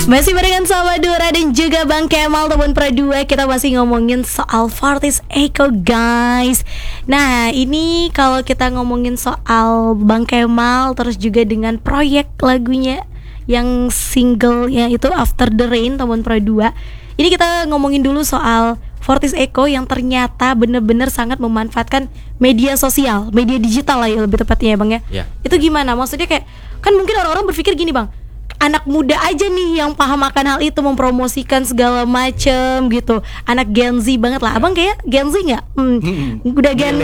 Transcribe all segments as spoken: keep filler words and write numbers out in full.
Masih barengan sama Dora dan juga Bang Kemal teman Pradua. Kita masih ngomongin soal Fortis Eko guys. Nah ini kalau kita ngomongin soal Bang Kemal terus juga dengan proyek lagunya yang singlenya itu After the Rain teman Pradua. Ini kita ngomongin dulu soal Fortis Eko yang ternyata benar-benar sangat memanfaatkan media sosial, media digital lah ya lebih tepatnya ya Bang ya. Yeah. Itu gimana? Maksudnya kayak kan mungkin orang-orang berpikir gini Bang, anak muda aja nih yang paham akan hal itu, mempromosikan segala macem gitu. Anak Gen Z banget lah. Abang kayak Gen Z nggak? Hmm, udah Gen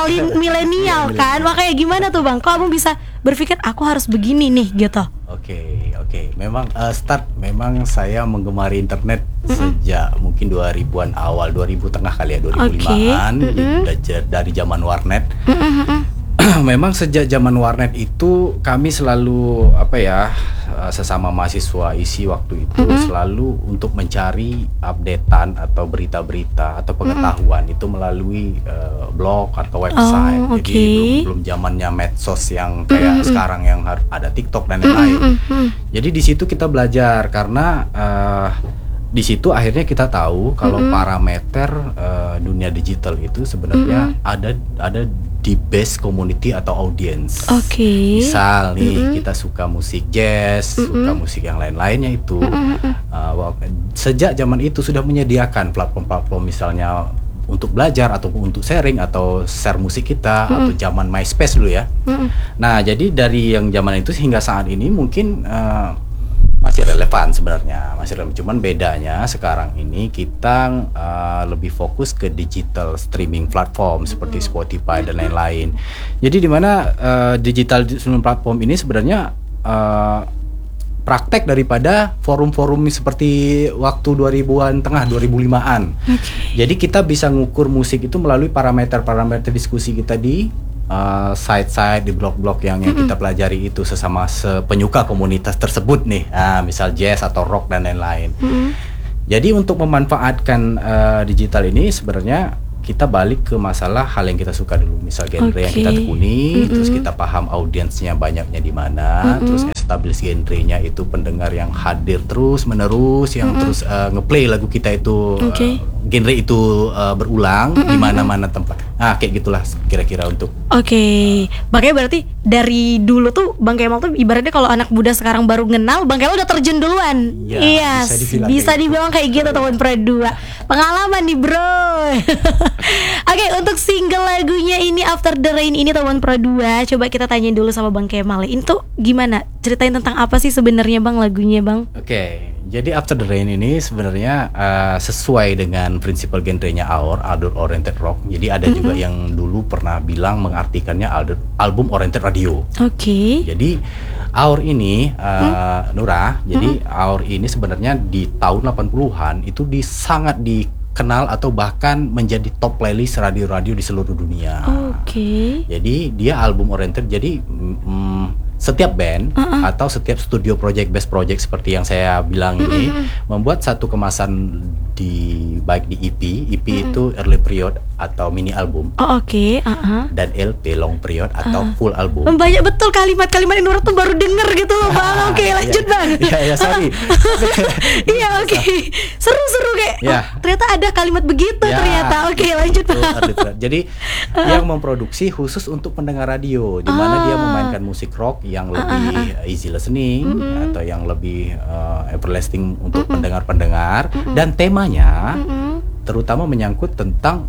milenial kan. Makanya gimana tuh Bang? Kok abang bisa berpikir aku harus begini nih gitu? Oke, okay, oke. Okay. Memang uh, start memang saya menggemari internet mm-hmm. sejak mungkin dua ribuan awal, dua ribu tengah kali ya, dua ribu limaan okay. mm-hmm. dari, dari zaman warnet. Mm-hmm. Memang sejak zaman warnet itu kami selalu apa ya sesama mahasiswa isi waktu itu mm-hmm. selalu untuk mencari updatean atau berita-berita atau pengetahuan mm-hmm. itu melalui uh, blog atau website. Oh, okay. Jadi belum belum zamannya medsos yang kayak mm-hmm. sekarang yang harus ada TikTok dan lain-lain. Mm-hmm. Jadi di situ kita belajar karena uh, di situ akhirnya kita tahu kalau mm-hmm. parameter uh, dunia digital itu sebenarnya mm-hmm. ada ada di base community atau audience. Oke. Okay. Misal nih mm-hmm. kita suka musik jazz, mm-hmm. suka musik yang lain-lainnya itu. Mm-hmm. Uh, sejak zaman itu sudah menyediakan platform-platform misalnya untuk belajar atau untuk sharing atau share musik kita mm-hmm. atau zaman MySpace dulu ya. Mm-hmm. Nah jadi dari yang zaman itu hingga saat ini mungkin uh, masih relevan sebenarnya, masih relevan. Cuman bedanya sekarang ini kita uh, lebih fokus ke digital streaming platform seperti Spotify dan lain-lain. Jadi di mana uh, digital streaming platform ini sebenarnya uh, praktek daripada forum-forum seperti waktu dua ribuan tengah, dua ribu limaan. Okay. Jadi kita bisa ngukur musik itu melalui parameter-parameter diskusi kita di Uh, site-site di blog-blog yang, yang mm-hmm. kita pelajari itu sesama penyuka komunitas tersebut nih, uh, misal jazz atau rock dan lain-lain. Mm-hmm. Jadi untuk memanfaatkan uh, digital ini sebenarnya kita balik ke masalah hal yang kita suka dulu, misal genre okay. yang kita tekuni, mm-hmm. terus kita paham audiensnya banyaknya di mana, mm-hmm. terus establish genrenya itu pendengar yang hadir terus menerus, yang mm-hmm. terus uh, ngeplay lagu kita itu okay. uh, genre itu uh, berulang mm-hmm. di mana-mana tempat. Nah kayak gitulah kira-kira untuk. Oke, okay. uh, makanya berarti dari dulu tuh Bang Kemal tuh ibaratnya kalau anak muda sekarang baru kenal, Bang Kemal udah terjun duluan. Ya, iya, bisa dibilang, bisa kayak, dibilang kayak gitu teman Pradua. Pengalaman nih bro. Oke, okay, untuk single lagunya ini After the Rain ini teman Pradua, coba kita tanyain dulu sama Bang Kemal. Ini tuh gimana? Ceritain tentang apa sih sebenarnya Bang lagunya Bang? Oke. Okay. Jadi After the Rain ini sebenarnya uh, sesuai dengan prinsipal genrenya A O R, adult oriented rock. Jadi ada mm-hmm. juga yang dulu pernah bilang mengartikannya adult, album oriented radio. Oke. Okay. Jadi A O R ini uh, mm-hmm. Nura, jadi mm-hmm. A O R ini sebenarnya di tahun delapan puluhan itu di sangat dikenal atau bahkan menjadi top playlist radio-radio di seluruh dunia. Oke. Okay. Jadi dia album oriented. Jadi mm, setiap band uh-uh. atau setiap studio project, best project seperti yang saya bilang uh-uh. ini membuat satu kemasan di baik di E P, E P uh-uh. itu early period atau mini album. Oh oke, okay. uh-huh. Dan L P long period atau uh. full album. Banyak betul kalimat-kalimat Nura tuh baru denger gitu loh Bang. Oke, okay, lanjut Bang. Iya, ya, sorry. Iya, oke. Okay. Seru-seru kayak. Yeah. Oh, ternyata ada kalimat begitu yeah. ternyata. Oke, okay, lanjut Bang. Jadi uh. yang memproduksi khusus untuk pendengar radio, di mana uh. dia memainkan musik rock yang lebih uh-uh. easy listening mm-hmm. atau yang lebih uh, everlasting untuk mm-hmm. pendengar-pendengar mm-hmm. dan temanya mm-hmm. terutama menyangkut tentang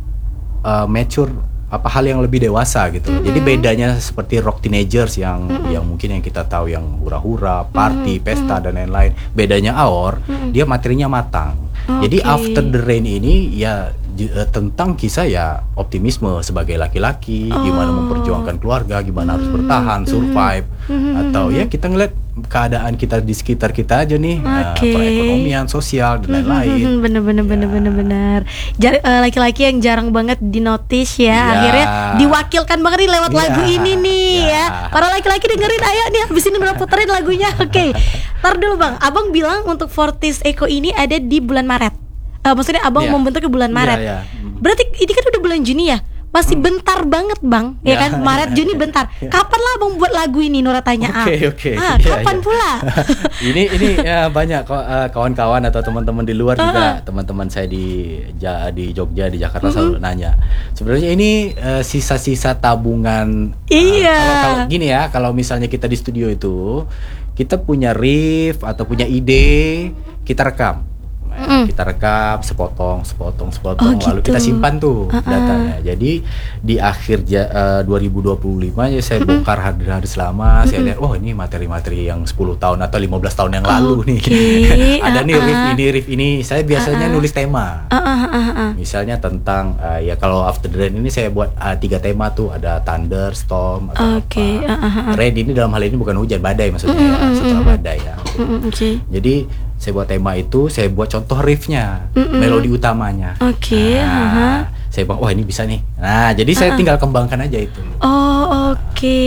uh, mature apa hal yang lebih dewasa gitu. Mm-hmm. Jadi bedanya seperti rock teenagers yang mm-hmm. yang mungkin yang kita tahu yang hura-hura, party, mm-hmm. pesta dan lain-lain. Bedanya A O R, mm-hmm. dia materinya matang. Okay. Jadi After the Rain ini ya tentang kisah ya optimisme sebagai laki-laki, oh. gimana memperjuangkan keluarga, gimana hmm. harus bertahan, survive, hmm. atau ya kita ngeliat keadaan kita di sekitar kita aja nih, okay. uh, perekonomian, sosial dan lain-lain. Bener-bener, ya. bener-bener, bener. Jar- uh, laki-laki yang jarang banget dinotis ya, ya, akhirnya diwakilkan banget nih lewat ya. lagu ini nih ya. ya. Para laki-laki dengerin, ayo nih, habis ini udah puterin lagunya. Oke, okay. Ntar dulu Bang, Abang bilang untuk Fortis Eko ini ada di bulan Maret. Uh, maksudnya abang yeah. membentuk ke bulan Maret. Yeah, yeah. Berarti ini kan udah bulan Juni ya. masih bentar banget bang, ya, Ya. kan Maret Juni bentar. Kapan lah abang buat lagu ini? Nora tanya. Oke, oke. Ah, Iya, kapan iya. pula? ini ini ya, banyak ko- eh, kawan-kawan atau teman-teman di luar Uh-uh. juga, teman-teman saya di Ja- di Jogja, di Jakarta selalu nanya. Sebenarnya ini eh, sisa-sisa tabungan. eh, Iya. kalau, kalau gini ya, kalau misalnya kita di studio itu, kita punya riff atau punya ide, kita rekam. Nah, kita rekam sepotong, sepotong, sepotong, Oh, lalu gitu. kita simpan tuh Uh-uh. datanya. Jadi di akhir ja- eh, dua ribu dua puluh lima ya saya bongkar hadir-hadir selama, saya lihat, oh ini materi-materi yang sepuluh tahun atau lima belas tahun yang lalu nih. Oke, Ada nih riff uh-uh. ini, riff ini. Saya biasanya nulis tema. Ah, ah, ah, ah. Misalnya tentang eh, ya kalau After the Rain ini saya buat eh, tiga tema tuh, ada thunder, storm, atau Oke, apa. ah, ah, ah. Rain ini dalam hal ini bukan hujan, badai maksudnya ya, setelah badai ya. Mm-mm, Oke. Jadi saya buat tema itu, saya buat contoh riffnya, Mm-mm. melodi utamanya. Oke, Nah, aha. saya bilang, wah ini bisa nih. Nah, jadi saya tinggal kembangkan aja itu. Oh oke,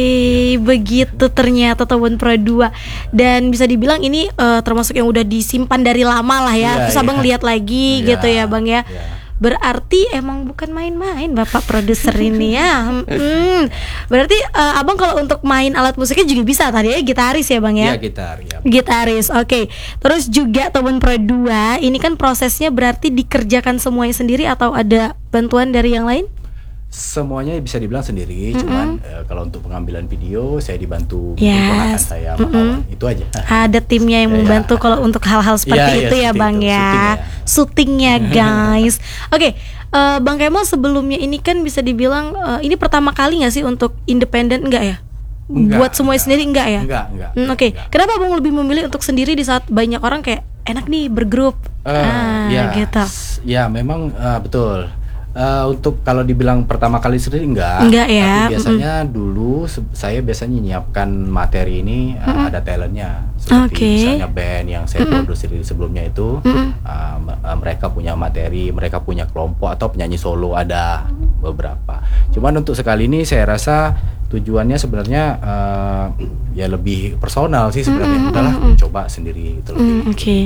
begitu ternyata Tobon Pro dua. Dan bisa dibilang ini eh, termasuk yang udah disimpan dari lama lah ya. Iya, Terus abang iya. lihat lagi Iya, gitu ya bang ya. iya. Berarti emang bukan main-main bapak produser ini ya. Hmm. Berarti eh, abang kalau untuk main alat musiknya juga bisa tadi ya, gitaris ya bang ya. Iya, gitar ya. Gitaris, oke. Terus juga Tobon Pro dua, ini kan prosesnya berarti dikerjakan semuanya sendiri atau ada bantuan dari yang lain? Semuanya bisa dibilang sendiri, cuman eh, kalau untuk pengambilan video saya dibantu Yes. keponakan saya sama kawan. Itu aja. Ada timnya yang Iya. membantu kalau untuk hal-hal seperti Iya, iya, itu ya seperti bang itu, ya. syuting ya. Syutingnya guys. Oke, eh, Bang Kemal sebelumnya ini kan bisa dibilang eh, ini pertama kali nggak sih untuk independen, enggak ya? Enggak, Buat semuanya enggak. sendiri enggak ya? Enggak, enggak. Hmm, Oke, enggak. kenapa abang lebih memilih untuk sendiri di saat banyak orang kayak enak nih bergrup? Eh, ah, ya, gitu. s- ya memang eh, betul. Eh, untuk kalau dibilang pertama kali sendiri enggak, Enggak ya, tapi biasanya dulu se- saya biasanya nyiapkan materi ini eh, ada talentnya, seperti Oke. misalnya band yang saya produksi sebelumnya itu, eh, m- eh, mereka punya materi, mereka punya kelompok atau penyanyi solo ada beberapa. Cuman untuk sekali ini saya rasa tujuannya sebenarnya eh, ya lebih personal sih sebenarnya. Udahlah coba sendiri itu lebih. Hmm, Oke.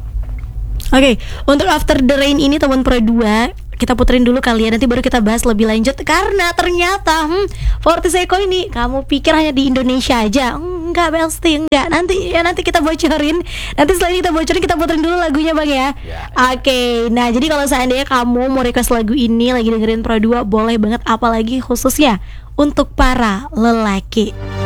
Oke, untuk After the Rain ini Tobon Pro dua kita puterin dulu kali ya, nanti baru kita bahas lebih lanjut karena ternyata hmm, Fortis Eko ini kamu pikir hanya di Indonesia aja? Enggak Belsti, enggak. Nanti ya nanti kita bocorin. Nanti setelah kita bocorin kita puterin dulu lagunya bang ya. Ya. Oke, nah jadi kalau seandainya kamu mau request lagu ini lagi dengerin Pro dua boleh banget, apalagi khususnya untuk para lelaki.